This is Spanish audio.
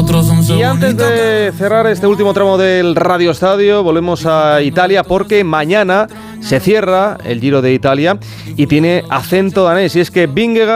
Y antes de cerrar este último tramo del Radio Estadio, volvemos a Italia porque mañana se cierra el Giro de Italia y tiene acento danés. Y es que Vingegaard